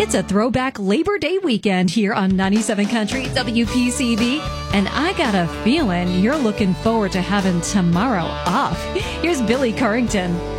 It's a throwback Labor Day weekend here on 97 Country WPCB, and I got a feeling you're looking forward to having tomorrow off. Here's Billy Currington.